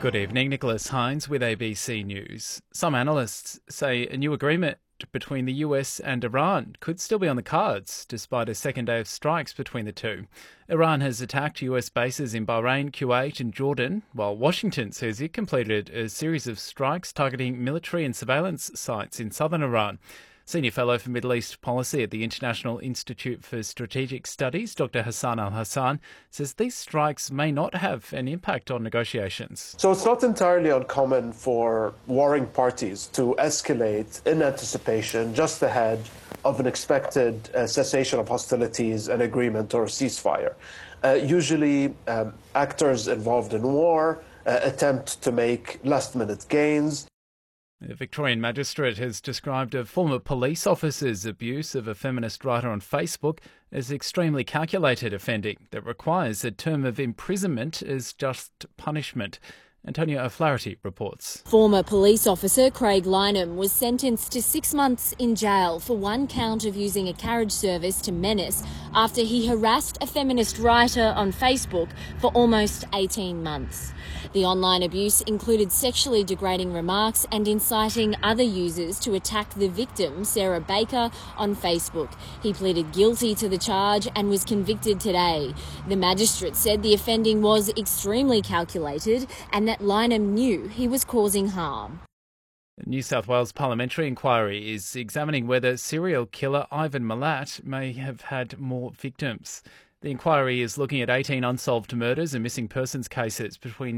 Good evening, Nicholas Hines with ABC News. Some analysts say a new agreement between the US and Iran could still be on the cards, despite a second day of strikes between the two. Iran has attacked US bases in Bahrain, Kuwait and Jordan, while Washington says it completed a series of strikes targeting military and surveillance sites in southern Iran. Senior Fellow for Middle East Policy at the International Institute for Strategic Studies, Dr. Hassan Al-Hassan, says these strikes may not have an impact on negotiations. So it's not entirely uncommon for warring parties to escalate in anticipation just ahead of an expected cessation of hostilities, an agreement or a ceasefire. Usually actors involved in war attempt to make last-minute gains. The Victorian magistrate has described a former police officer's abuse of a feminist writer on Facebook as extremely calculated offending that requires a term of imprisonment as just punishment. Antonia O'Flaherty reports. Former police officer Craig Lynham was sentenced to 6 months in jail for one count of using a carriage service to menace after he harassed a feminist writer on Facebook for almost 18 months. The online abuse included sexually degrading remarks and inciting other users to attack the victim, Sarah Baker, on Facebook. He pleaded guilty to the charge and was convicted today. The magistrate said the offending was extremely calculated and that Lynham knew he was causing harm. A New South Wales parliamentary inquiry is examining whether serial killer Ivan Milat may have had more victims. The inquiry is looking at 18 unsolved murders and missing persons cases between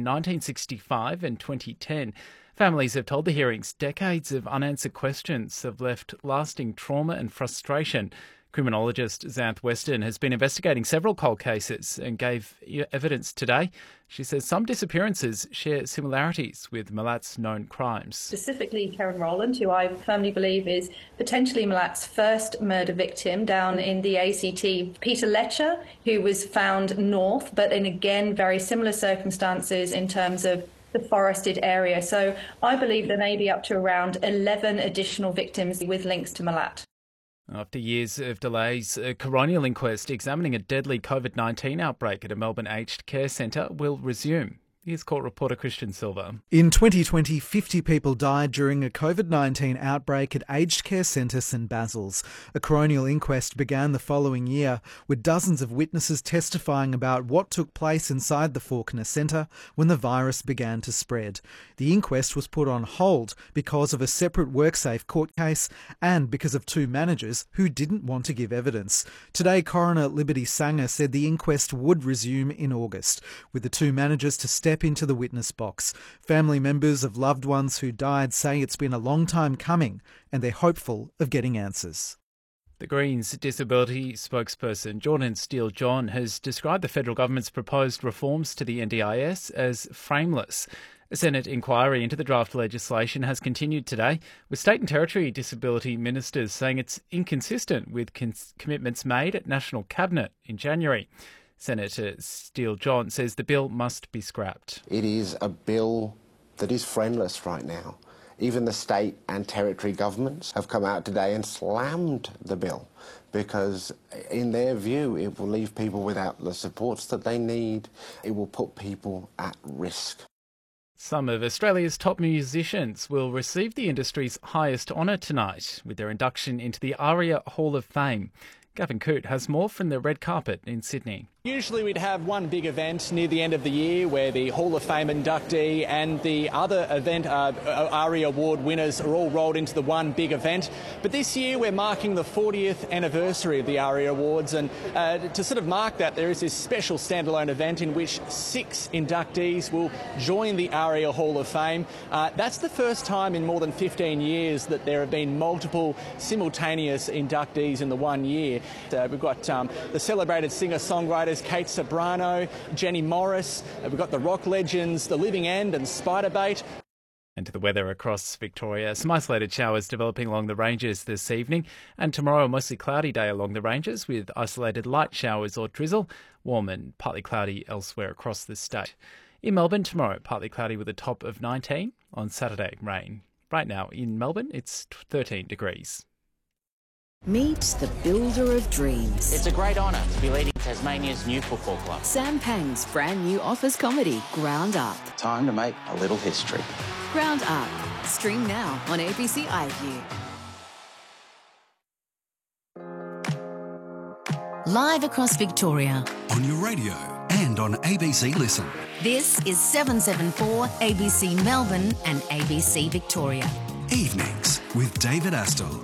1965 and 2010. Families have told the hearings decades of unanswered questions have left lasting trauma and frustration. Criminologist Xanth Weston has been investigating several cold cases and gave evidence today. She says some disappearances share similarities with Milat's known crimes. Specifically, Karen Rowland, who I firmly believe is potentially Milat's first murder victim down in the ACT. Peter Letcher, who was found north, but in again very similar circumstances in terms of the forested area. So I believe there may be up to around 11 additional victims with links to Milat. After years of delays, a coronial inquest examining a deadly COVID-19 outbreak at a Melbourne aged care centre will resume. Here's court reporter Christian Silva. In 2020, 50 people died during a COVID-19 outbreak at aged care centre St Basil's. A coronial inquest began the following year, with dozens of witnesses testifying about what took place inside the Fawkner Centre when the virus began to spread. The inquest was put on hold because of a separate WorkSafe court case and because of two managers who didn't want to give evidence. Today, Coroner Liberty Sanger said the inquest would resume in August, with the two managers to step into the witness box. Family members of loved ones who died say it's been a long time coming and they're hopeful of getting answers. The Greens disability spokesperson Jordan Steele-John has described the federal government's proposed reforms to the NDIS as frameless. A Senate inquiry into the draft legislation has continued today, with state and territory disability ministers saying it's inconsistent with commitments made at National Cabinet in January. Senator Steele-John says the bill must be scrapped. It is a bill that is friendless right now. Even the state and territory governments have come out today and slammed the bill because, in their view, it will leave people without the supports that they need. It will put people at risk. Some of Australia's top musicians will receive the industry's highest honour tonight with their induction into the ARIA Hall of Fame. Gavin Coote has more from the red carpet in Sydney. Usually we'd have one big event near the end of the year where the Hall of Fame inductee and the other event, ARIA Award winners, are all rolled into the one big event. But this year we're marking the 40th anniversary of the ARIA Awards, and to sort of mark that, there is this special standalone event in which 6 inductees will join the ARIA Hall of Fame. That's the first time in more than 15 years that there have been multiple simultaneous inductees in the one year. We've got the celebrated singer-songwriters Kate Sobrano, Jenny Morris. We've got the rock legends The Living End and Spiderbait. And to the weather across Victoria. Some isolated showers developing along the ranges this evening, and tomorrow a mostly cloudy day along the ranges with isolated light showers or drizzle. Warm and partly cloudy elsewhere across the state. In Melbourne tomorrow, partly cloudy with a top of 19. On Saturday, rain. Right now in Melbourne, it's 13 degrees. Meet the builder of dreams. It's a great honour to be leading Tasmania's new football club. Sam Pang's brand new office comedy, Ground Up. Time to make a little history. Ground Up. Stream now on ABC iView. Live across Victoria. On your radio and on ABC Listen. This is 774 ABC Melbourne and ABC Victoria. Evenings with David Astle.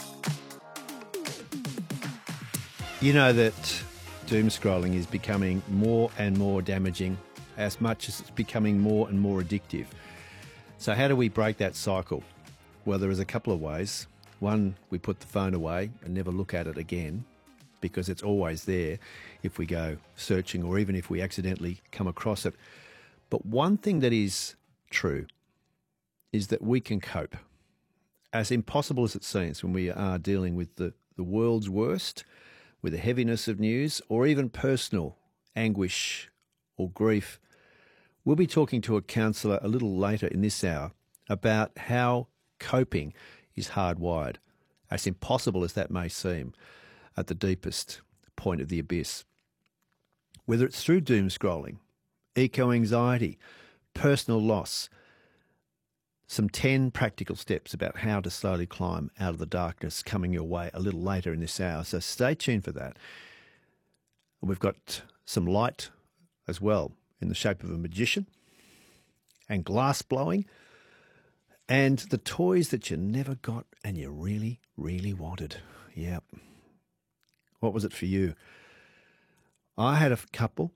You know that doom scrolling is becoming more and more damaging as much as it's becoming more and more addictive. So how do we break that cycle? Well, there is a couple of ways. One, we put the phone away and never look at it again because it's always there if we go searching or even if we accidentally come across it. But one thing that is true is that we can cope. As impossible as it seems when we are dealing with the world's worst, with the heaviness of news or even personal anguish or grief. We'll be talking to a counsellor a little later in this hour about how coping is hardwired, as impossible as that may seem at the deepest point of the abyss. Whether it's through doom scrolling, eco-anxiety, personal loss, some 10 practical steps about how to slowly climb out of the darkness coming your way a little later in this hour. So stay tuned for that. We've got some light as well in the shape of a magician and glass blowing and the toys that you never got and you really, really wanted. Yep. What was it for you? I had a couple.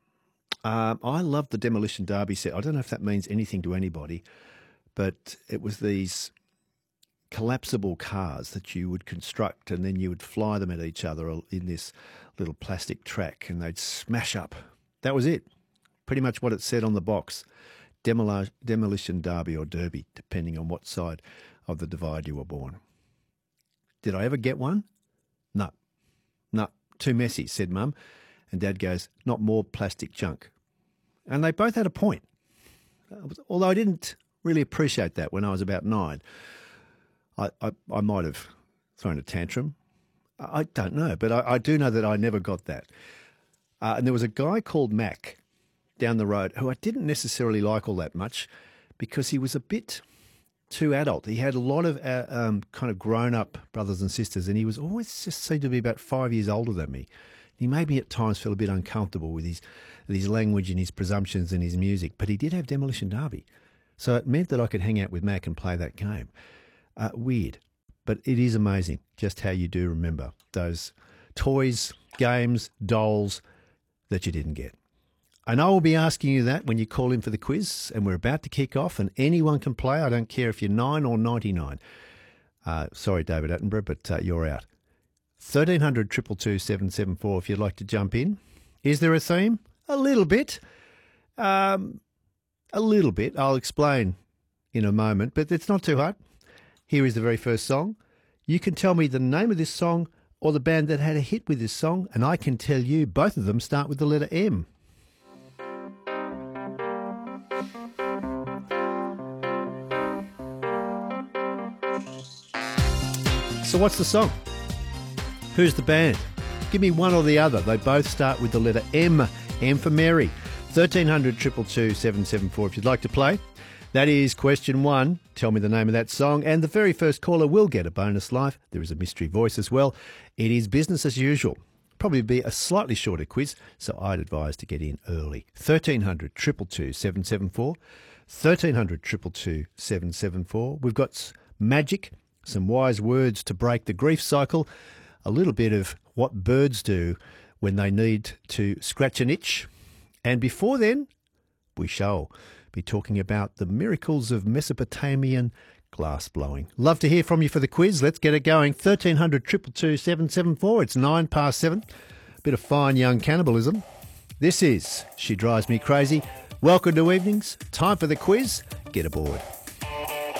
I loved the Demolition Derby set. I don't know if that means anything to anybody, but it was these collapsible cars that you would construct and then you would fly them at each other in this little plastic track and they'd smash up. That was it. Pretty much what it said on the box. Demolition Derby or Derby, depending on what side of the divide you were born. Did I ever get one? No. Too messy, said Mum. And Dad goes, not more plastic junk. And they both had a point. Although I didn't really appreciate that when I was about 9. I might have thrown a tantrum. I don't know, but I do know that I never got that. And there was a guy called Mac down the road who I didn't necessarily like all that much because he was a bit too adult. He had a lot of kind of grown-up brothers and sisters, and he was always just seemed to be about 5 years older than me. He made me at times feel a bit uncomfortable with his language and his presumptions and his music, but he did have Demolition Derby. So it meant that I could hang out with Mac and play that game. Weird, but it is amazing just how you do remember those toys, games, dolls that you didn't get. And I will be asking you that when you call in for the quiz, and we're about to kick off, and anyone can play. I don't care if you're 9 or 99. Sorry, David Attenborough, but you're out. 1300 222 774 if you'd like to jump in. Is there a theme? A little bit. A little bit. I'll explain in a moment, but it's not too hard. Here is the very first song. You can tell me the name of this song or the band that had a hit with this song, and I can tell you both of them start with the letter M. So what's the song? Who's the band? Give me one or the other. They both start with the letter M. M for Mary. 1300 222 774 if you'd like to play. That is question 1. Tell me the name of that song. And the very first caller will get a bonus life. There is a mystery voice as well. It is business as usual. Probably be a slightly shorter quiz, so I'd advise to get in early. 1300 222 774. 1300 222 774. We've got magic, some wise words to break the grief cycle, a little bit of what birds do when they need to scratch an itch. And before then, we shall be talking about the miracles of Mesopotamian glass blowing. Love to hear from you for the quiz. Let's get it going. 1300 222 774. It's 7:09. Bit of fine young cannibalism. This is She Drives Me Crazy. Welcome to Evenings. Time for the quiz. Get aboard.